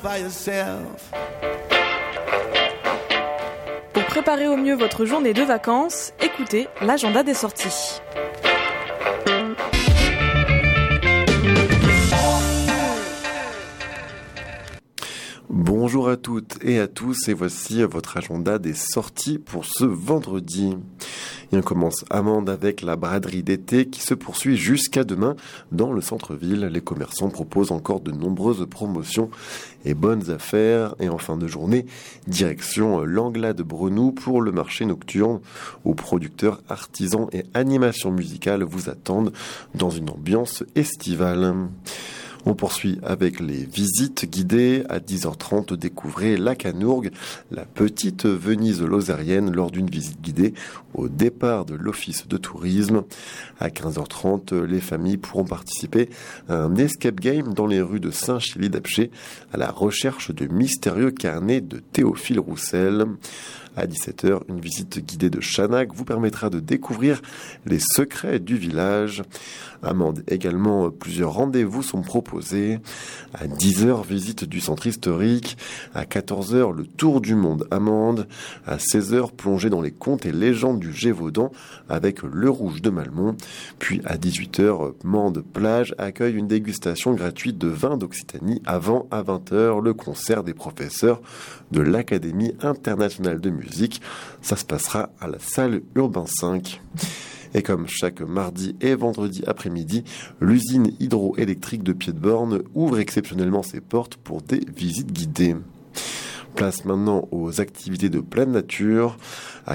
by yourself. Pour préparer au mieux votre journée de vacances, écoutez l'agenda des sorties. Bonjour à toutes et à tous, et voici votre agenda des sorties pour ce vendredi. Et on commence Amande avec la braderie d'été qui se poursuit jusqu'à demain dans le centre-ville. Les commerçants proposent encore de nombreuses promotions et bonnes affaires. Et en fin de journée, direction l'Angla de Brenoux pour le marché nocturne où producteurs, artisans et animations musicales vous attendent dans une ambiance estivale. On poursuit avec les visites guidées. À 10h30, découvrez la Canourgue, la petite Venise lozérienne lors d'une visite guidée au départ de l'office de tourisme. À 15h30, les familles pourront participer à un escape game dans les rues de Saint-Chély-d'Apcher à la recherche de mystérieux carnets de Théophile Roussel. À 17h, une visite guidée de Chanac vous permettra de découvrir les secrets du village. À Mende également, plusieurs rendez-vous sont proposés. À 10h, visite du centre historique. À 14h, le tour du monde à Mende. À 16h, plongée dans les contes et légendes du Gévaudan avec le Rouge de Malmont. Puis à 18h, Mende plage accueille une dégustation gratuite de vin d'Occitanie avant à 20h le concert des professeurs de l'Académie internationale de musique. Ça se passera à la salle Urbain 5. Et comme chaque mardi et vendredi après-midi, l'usine hydroélectrique de Pied-de-Borne ouvre exceptionnellement ses portes pour des visites guidées. Place maintenant aux activités de pleine nature. À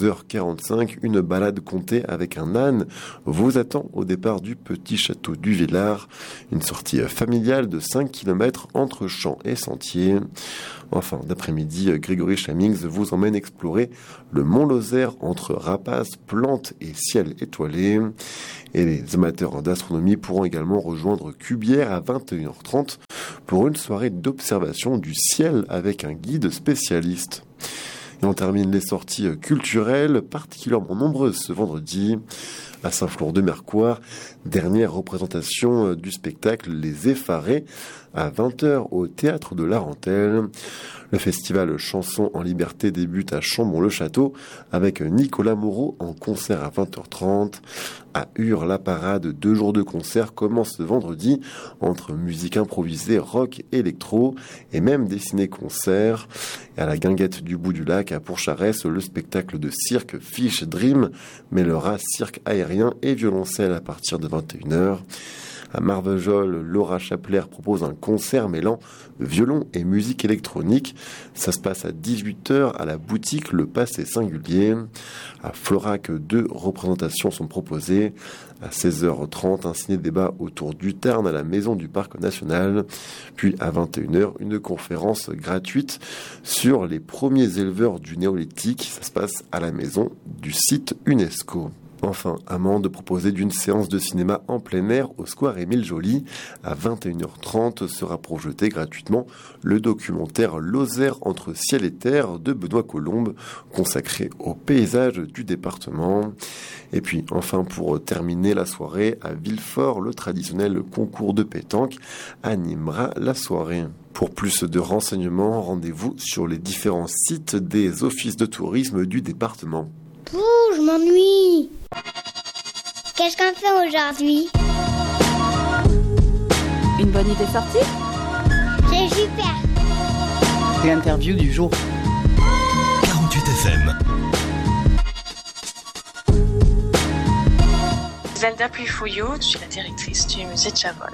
14h45, une balade comptée avec un âne vous attend au départ du petit château du Villard. Une sortie familiale de 5 km entre champs et sentiers. En fin d'après-midi, Grégory Chamings vous emmène explorer le Mont Lozère entre rapaces, plantes et ciel étoilé. Et les amateurs d'astronomie pourront également rejoindre Cubière à 21h30 pour une soirée d'observation du ciel avec un guide spécialiste. Et on termine les sorties culturelles, particulièrement nombreuses ce vendredi. À Saint-Flour-de-Mercoire, dernière représentation du spectacle Les Effarés à 20h au Théâtre de la Rentelle. Le festival Chansons en Liberté débute à Chambon-le-Château avec Nicolas Moreau en concert à 20h30. À Ur, la parade, 2 jours de concert commence ce vendredi entre musique improvisée, rock, électro et même des ciné-concerts. Et à la Guinguette du Bout du Lac à Pourcharès, le spectacle de cirque Fish Dream mêlera cirque aérien et violoncelle à partir de 21h. À Marvejols, Laura Chapler propose un concert mêlant violon et musique électronique. Ça se passe à 18h à la boutique Le Passé Singulier. À Florac, 2 représentations sont proposées. À 16h30, un ciné-débat autour du Tarn à la Maison du Parc National. Puis à 21h, une conférence gratuite sur les premiers éleveurs du néolithique. Ça se passe à la maison du site UNESCO. Enfin, Amande proposait d'une séance de cinéma en plein air au square Émile Joly. À 21h30 sera projeté gratuitement le documentaire Lozère entre ciel et terre de Benoît Colombe, consacré au paysage du département. Et puis, enfin, pour terminer la soirée, à Villefort, le traditionnel concours de pétanque animera la soirée. Pour plus de renseignements, rendez-vous sur les différents sites des offices de tourisme du département. Pouh, je m'ennuie. Qu'est-ce qu'on fait aujourd'hui? Une bonne idée sortie? C'est super. L'interview du jour. 48 FM. Zelda Puyfouillou, je suis la directrice du musée de Chavol.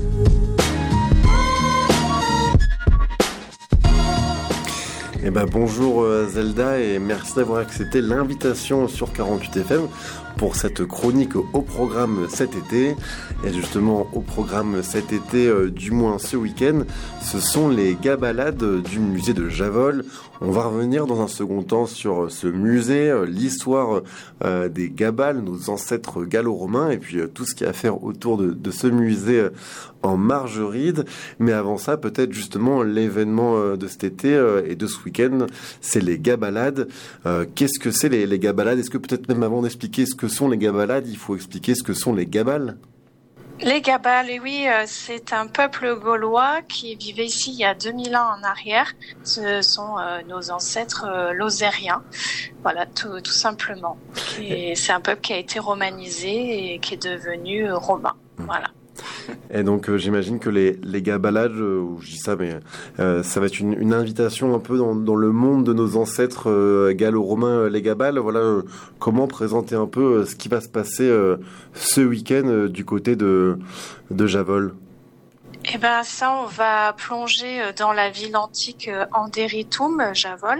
Eh ben bonjour Zelda et merci d'avoir accepté l'invitation sur 48 FM pour cette chronique au programme cet été. Et justement au programme cet été, du moins ce week-end, ce sont les gabalades du musée de Javol. On va revenir dans un second temps sur ce musée, l'histoire des gabales, nos ancêtres gallo-romains, et puis tout ce qu'il y a à faire autour de ce musée en Margeride. Mais avant ça, peut-être justement l'événement de cet été et de ce week-end, c'est les gabalades. Qu'est-ce que c'est les gabalades? Est-ce que peut-être même avant d'expliquer ce que sont les gabalades, il faut expliquer ce que sont les gabales? Les Gabales, et oui, c'est un peuple gaulois qui vivait ici il y a 2000 ans en arrière. Ce sont nos ancêtres lozériens, voilà, tout simplement. Et c'est un peuple qui a été romanisé et qui est devenu romain, voilà. Et donc j'imagine que les gabalades, je dis ça, mais ça va être une invitation un peu dans le monde de nos ancêtres gallo-romains, les gabales. Voilà, comment présenter un peu ce qui va se passer ce week-end du côté de Javol. Eh ben ça, on va plonger dans la ville antique Anderytum, Javol,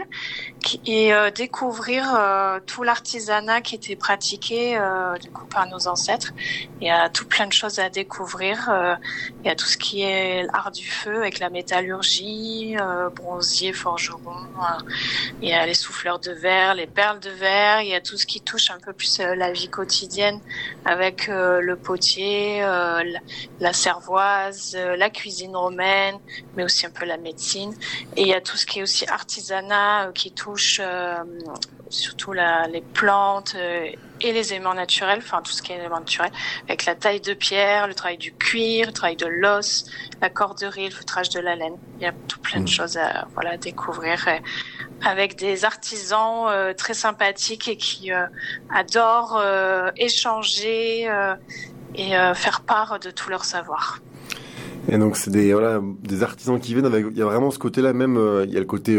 et découvrir tout l'artisanat qui était pratiqué du coup par nos ancêtres. Il y a tout plein de choses à découvrir. Il y a tout ce qui est l'art du feu avec la métallurgie, bronzier, forgeron. Il y a les souffleurs de verre, les perles de verre. Il y a tout ce qui touche un peu plus la vie quotidienne avec le potier, la cervoise, la cuisine romaine, mais aussi un peu la médecine. Et il y a tout ce qui est aussi artisanat qui touche surtout les plantes et les éléments naturels, enfin tout ce qui est éléments naturels, avec la taille de pierre, le travail du cuir, le travail de l'os, la corderie, le feutrage de la laine. Il y a tout plein de choses à découvrir avec des artisans très sympathiques et qui adorent échanger et faire part de tout leur savoir. Et donc c'est des artisans qui viennent avec, il y a vraiment ce côté-là même, il y a le côté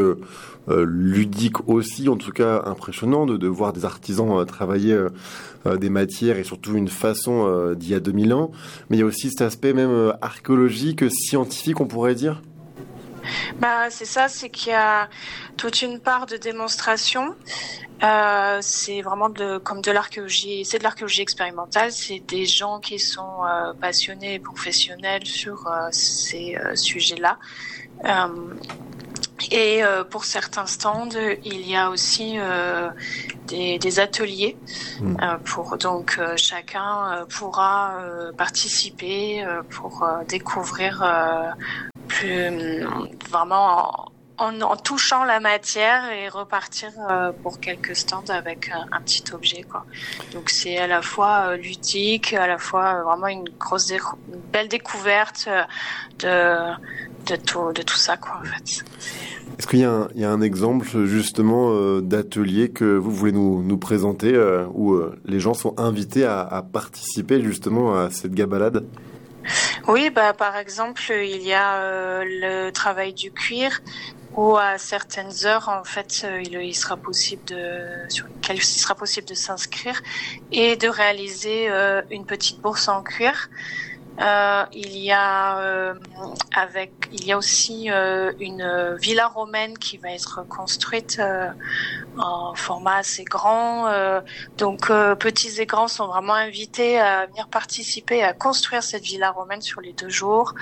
ludique aussi, en tout cas impressionnant de voir des artisans travailler des matières et surtout une façon d'il y a 2000 ans. Mais il y a aussi cet aspect même archéologique, scientifique, on pourrait dire. C'est ça, c'est qu'il y a toute une part de démonstration. C'est vraiment comme de l'archéologie, c'est de l'archéologie expérimentale. C'est des gens qui sont passionnés et professionnels sur ces sujets-là. Et pour certains stands, il y a aussi des ateliers donc chacun pourra participer pour découvrir plus vraiment en touchant la matière et repartir pour quelques stands avec un petit objet, quoi. Donc c'est à la fois ludique, à la fois vraiment une belle découverte de tout ça, quoi, en fait. Est-ce qu'il y a un exemple justement d'atelier que vous voulez nous présenter où les gens sont invités à participer justement à cette gabalade? Oui, par exemple, il y a le travail du cuir où à certaines heures, en fait, il sera possible sur lequel il sera possible de s'inscrire et de réaliser une petite bourse en cuir. Il y a aussi une villa romaine qui va être construite en format assez grand. Donc petits et grands sont vraiment invités à venir participer à construire cette villa romaine sur les 2 jours.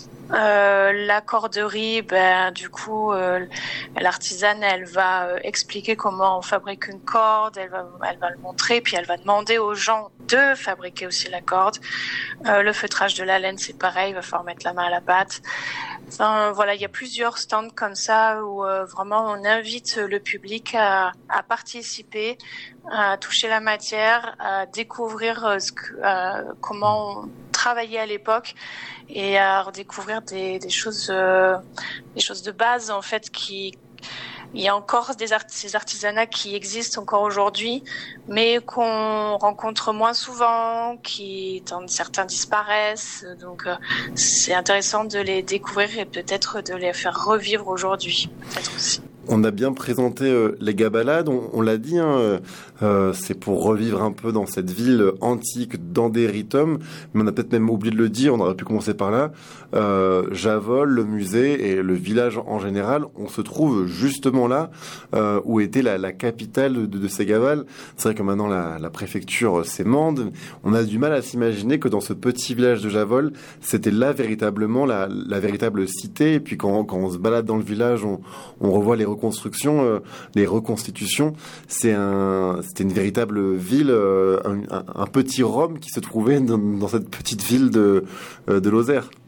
La corderie, du coup, l'artisane, elle va expliquer comment on fabrique une corde, elle va le montrer, puis elle va demander aux gens de fabriquer aussi la corde. Le feutrage de la laine, c'est pareil, il va falloir mettre la main à la pâte. Enfin, voilà, il y a plusieurs stands comme ça où vraiment on invite le public à participer, à toucher la matière, à découvrir comment on travaillait à l'époque et à redécouvrir des choses de base, en fait, il y a encore ces artisanats qui existent encore aujourd'hui, mais qu'on rencontre moins souvent, certains disparaissent. Donc, c'est intéressant de les découvrir et peut-être de les faire revivre aujourd'hui, peut-être aussi. On a bien présenté les gabalades, on l'a dit, c'est pour revivre un peu dans cette ville antique d'Anderrytum, mais on a peut-être même oublié de le dire, on aurait pu commencer par là. Javol, le musée et le village en général, on se trouve justement là où était la capitale de ces gabales. C'est vrai que maintenant la préfecture c'est Mende. On a du mal à s'imaginer que dans ce petit village de Javol, c'était là véritablement la véritable cité. Et puis quand on se balade dans le village, on revoit les reconstructions, les reconstitutions. C'était une véritable ville, un petit Rome qui se trouvait dans cette petite ville de Lozère.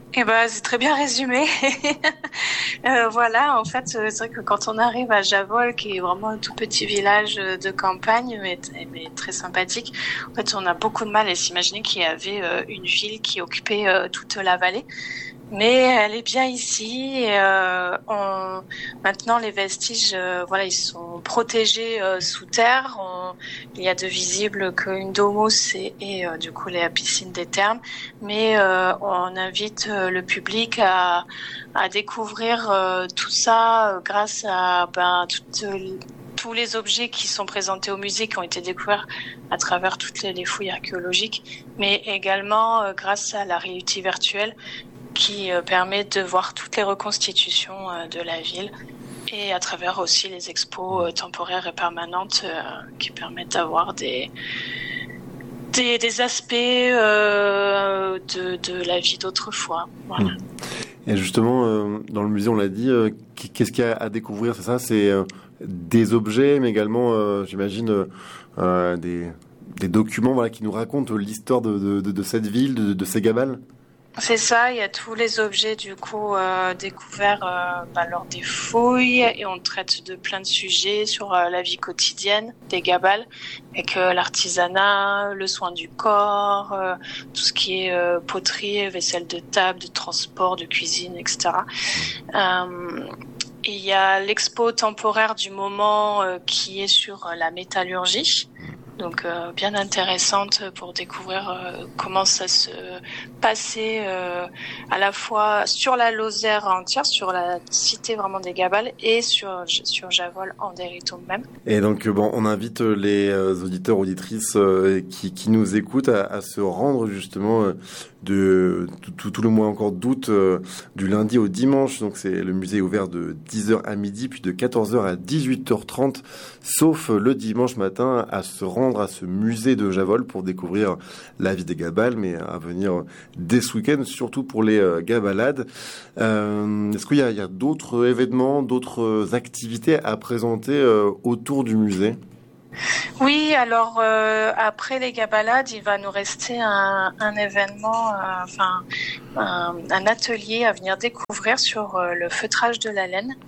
Eh ben, c'est très bien résumé. Voilà, en fait, c'est vrai que quand on arrive à Javol, qui est vraiment un tout petit village de campagne, mais très sympathique, en fait, on a beaucoup de mal à s'imaginer qu'il y avait une ville qui occupait toute la vallée. Mais elle est bien ici. Et, maintenant, les vestiges, voilà, ils sont protégés sous terre. Il y a de visible qu'une domus et du coup la piscine des thermes. Mais on invite le public à découvrir tout ça grâce à tous les objets qui sont présentés au musée, qui ont été découverts à travers toutes les fouilles archéologiques, mais également grâce à la réalité virtuelle qui permet de voir toutes les reconstitutions de la ville et à travers aussi les expos temporaires et permanentes qui permettent d'avoir des aspects de la vie d'autrefois. Voilà. Et justement, dans le musée, on l'a dit, qu'est-ce qu'il y a à découvrir? C'est ça, c'est des objets, mais également, j'imagine, des documents, voilà, qui nous racontent l'histoire de cette ville, de ces gabales. C'est ça, il y a tous les objets du coup découverts lors des fouilles et on traite de plein de sujets sur la vie quotidienne des gabales, avec l'artisanat, le soin du corps, tout ce qui est poterie, vaisselle de table, de transport, de cuisine, etc. Et il y a l'expo temporaire du moment qui est sur la métallurgie. Donc bien intéressante pour découvrir comment ça se passait à la fois sur la Lozère entière, sur la cité vraiment des Gabales et sur Javol en Dérito même. Et donc on invite les auditeurs, auditrices qui nous écoutent à se rendre justement de tout le mois encore d'août, du lundi au dimanche. Donc c'est le musée est ouvert de 10h à midi, puis de 14h à 18h30, sauf le dimanche matin, à se rendre à ce musée de Javol pour découvrir la vie des Gabales, mais à venir dès ce week-end, surtout pour les gabalades. Est-ce qu'il y a d'autres événements, d'autres activités à présenter autour du musée ? Oui, alors après les gabalades, il va nous rester un événement, un atelier à venir découvrir sur le feutrage de la laine.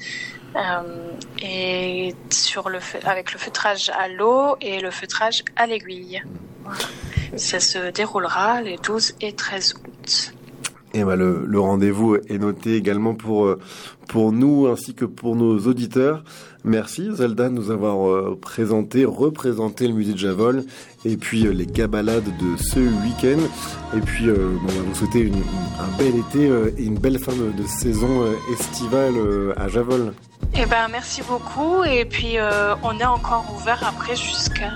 Et avec le feutrage à l'eau et le feutrage à l'aiguille. Voilà. Ça se déroulera les 12 et 13 août. Et le rendez-vous est noté également pour nous ainsi que pour nos auditeurs. Merci Zelda de nous avoir représenté le musée de Javol et puis les gabalades de ce week-end. Et puis on va vous souhaiter un bel été et une belle fin de saison estivale à Javol. Eh ben merci beaucoup et puis on est encore ouvert après jusqu'à